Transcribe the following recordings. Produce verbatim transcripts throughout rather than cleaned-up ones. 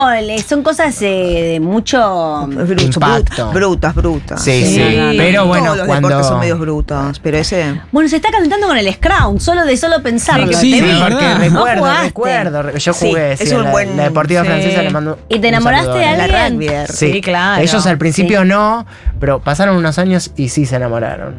Son cosas eh, de mucho Bruto, impacto. Brutas, brutas. Sí, sí. Sí. Pero bueno, Todos los cuando... deportes son medios brutos, pero ese... Bueno, se está calentando con el Scrum, solo de solo pensarlo. Sí, Te sí, vi. es Porque verdad. No recuerdo, jugaste. recuerdo. Yo Sí, jugué, es sí, un la, buen- la Deportiva sí. Francesa le mando ¿Y te un enamoraste de saludo. La alguien? rugby. Sí, Sí, claro. Ellos al principio no, pero pasaron unos años y sí se enamoraron.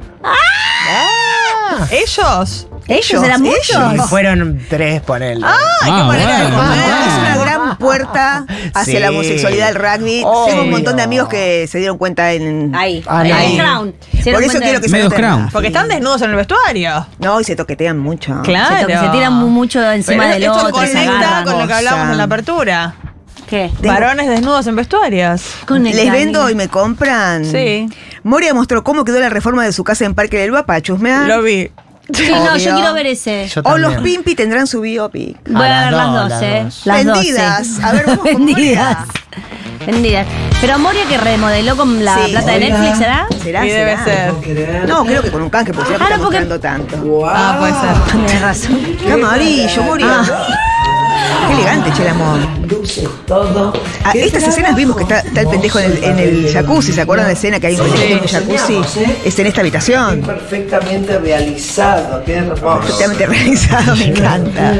¿Ellos? ¿Ellos eran muchos? Y fueron tres, ponele. Ah, bueno. Es una gran puerta hacia Sí. la homosexualidad del rugby. Obvio. Tengo un montón de amigos que se dieron cuenta en... Ahí, Ah, en no. el Scrum. Por eso quiero que se Medio noten. Scrum. Porque están desnudos en el vestuario. No, y se toquetean mucho. Claro. Se, to- se tiran mu- mucho encima Pero del esto otro, se conecta agarran. con lo que hablamos en la apertura. ¿Qué? Varones desnudos en vestuarios. Conecta, Les vendo amiga. y me compran. Sí. Moria mostró cómo quedó la reforma de su casa en Parque del Lupa para chusmear. Lo vi. Sí, no, yo Obvio. quiero ver ese. Yo O también. los Pimpi tendrán su biopic. Voy Ah, a ver las las dos, dos, las eh. dos. Las Vendidas. doce. A ver, vamos con Vendidas. Moria. Vendidas. Pero Moria que remodeló con la Sí. plata de Netflix, ¿será? ¿Será? Y debe ¿Será? ser. No, creo que con un canje, porque si no Ah, está no, porque- mostrando tanto. Ah, puede ser. Tienes razón. Qué amarillo, Moria. Ah. Qué elegante, che, el amor. Ah, estas escenas vimos que está, está el pendejo en el, en el jacuzzi. ¿Se acuerdan de la escena que hay un pendejo en el jacuzzi? Es en esta habitación. Perfectamente realizado, qué hermoso. Perfectamente realizado, me encanta.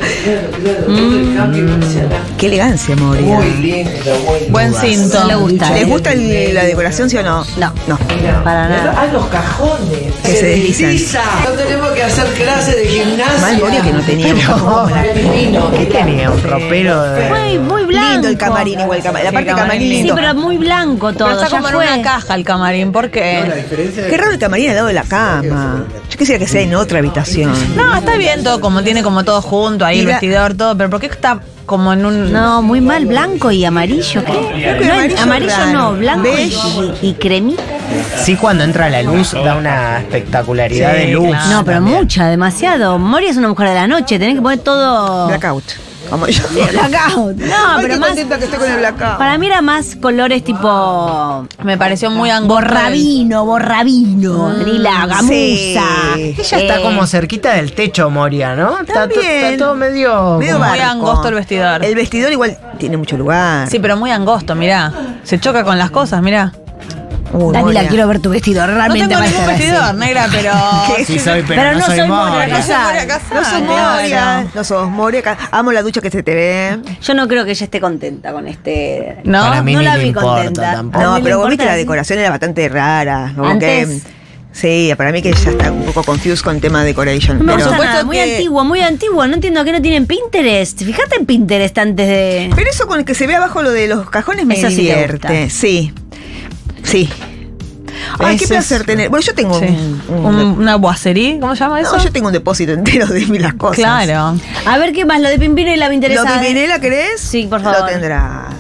Qué elegancia, Moria. Muy lindo, muy lindo. Buen cinto. No le gusta. ¿Les ¿eh? gusta el- la decoración, sí o no? No. No. Para nada. Ah, los cajones. Que se deslizan. desliza. No tenemos que hacer clase de gimnasia. Mal Moria que no tenía un cajón como la- ¿Qué tenía? Un ropero de... Muy, muy blanco. Lindo el camarín, igual el camarín. La Sí, parte el camarín camarín lindo. Sí, pero muy blanco todo. Pero está ya como en fue. una caja el camarín. ¿Por qué? Qué raro el camarín al lado de la cama. Yo quisiera que sea en otra habitación. No, está bien todo, como tiene como todo junto, ahí Y el la- vestidor, todo, pero ¿por qué está como en un... No, muy mal, blanco y amarillo. ¿Qué? que No, amarillo amarillo raro. no, blanco Beige. y, y cremita. Sí, cuando entra la luz da una espectacularidad Sí, de luz. claro. No, pero también. mucha, demasiado. Moria es una mujer de la noche, tenés que poner todo. Blackout. Como yo. Blackout. No, Ay, pero qué más. contenta que estoy con el blackout. Para mí era más colores tipo. Me pareció muy angosto. Borrabino, borrabino, ni la gamuza. Sí. Ella está Eh, como cerquita del techo, Moria, ¿no? Está, to- También. está todo medio... Medio Muy barco. angosto el vestidor. El vestidor igual tiene mucho lugar. Sí, pero muy angosto, mirá. Se choca con las cosas, mirá. Uy, Daniela, Moria. quiero ver tu vestidor. No Realmente tengo va a ningún estar así. vestidor, negra, pero... ¿Qué? Sí soy, pero, Pero no, no soy soy Moria Moria. No soy Casal. Moria Casal, No sos claro. Moria. No sos Moria. Ca- Amo la ducha que se te ve. Yo no creo que ella esté contenta con este. No, Para mí no ni la le vi importa contenta. tampoco. A No, mí me pero vos viste importa la así. decoración era bastante rara. Como Antes. que. Sí, para mí que ya está un poco confused con el tema de decoration. No me pero, gusta supuesto nada, muy que- antiguo, muy antiguo. No entiendo que no tienen Pinterest. Fíjate en Pinterest antes de. pero eso con el que se ve abajo lo de los cajones me Eso sí te divierte. gusta. Sí. Sí. Ay, qué Ese placer es- tener. Bueno, yo tengo Sí. un, un- Un- una boiserie, ¿cómo se llama eso? No, yo tengo un depósito entero de las cosas. Claro. A ver qué más, lo de Pimpinela me interesa. ¿Lo Pimpinela querés? Sí, por favor. Lo tendrás.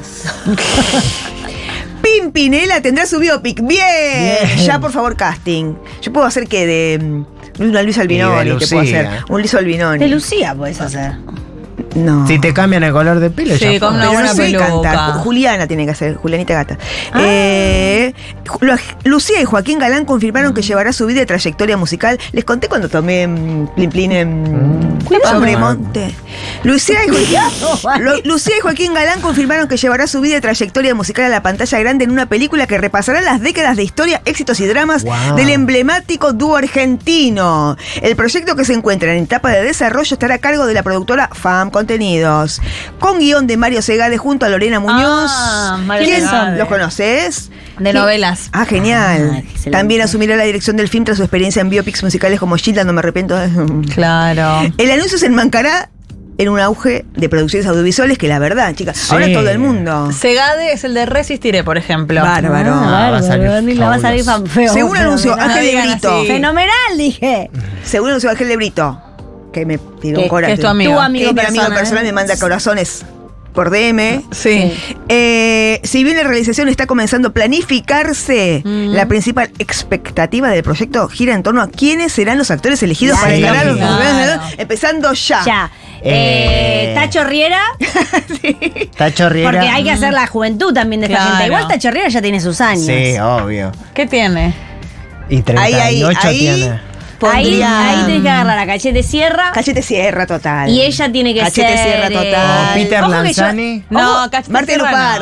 Pimpinela tendrá su biopic. Bien. Bien. Ya, por favor, casting. Yo puedo hacer que de mm, una Luis Albinoni, Y de te puedo Lucía. hacer. Un Luis Albinoni. De Lucía puedes hacer. No. Si te cambian el color de pelo, Sí, ya con fue. una Pero buena no sé peluca. cantar. Juliana tiene que hacer, Julianita Gata. Ah. Eh, Ju- Lucía y Joaquín Galán confirmaron que llevará su vida y trayectoria musical. Les conté cuando tomé mm, Plin Plin en Sobremonte. Lucía y, Jo- Lu- Lucía y Joaquín Galán confirmaron que llevará su vida y trayectoria musical a la pantalla grande en una película que repasará las décadas de historia, éxitos y dramas Wow. del emblemático dúo argentino. El proyecto, que se encuentra en etapa de desarrollo, estará a cargo de la productora F A M Contenidos, con guión de Mario Segade junto a Lorena Muñoz. Ah, Mario ¿Quién Segade. los conoces? De ¿Quién? novelas. Ah, genial. Ah, excelente. También asumirá la dirección del film tras su experiencia en biopics musicales como Gilda, no me arrepiento. Claro. El anuncio se enmarcará en un auge de producciones audiovisuales que, la verdad, chicas, Sí. ahora todo el mundo. Segade es el de Resistiré, por ejemplo. Bárbaro. Ah, va a salir Daniela, va a salir fabuloso. fan feo. Según anunció Fenomenal. Ángel de digan Brito. así. Fenomenal, dije. Según anunció Ángel de Brito, que me pidió Que- un corazón. que es tu amigo. Tu Que amigo es mi amigo personal, personal, ¿eh? me manda corazones por D M. Sí. Eh, si bien la realización está comenzando a planificarse, la principal expectativa del proyecto gira en torno a quiénes serán los actores elegidos Ya, para sí, encarar los claro. programas, empezando ya. Ya. Eh, Eh, Tacho Riera, Tacho Riera. porque hay que hacer la juventud también de esta Claro. gente. Igual Tacho Riera ya tiene sus años. Sí, obvio. ¿Qué tiene? Y treinta y ocho Ahí, ahí, ahí. tiene. pondría. ahí tenés que agarrar a Cachete Sierra Cachete Sierra total. y ella tiene que Cachete ser. Sierra eh, total. O Peter ojo que yo- Lanzani. No, Ojo, Cachete Marta Sierra Lupar.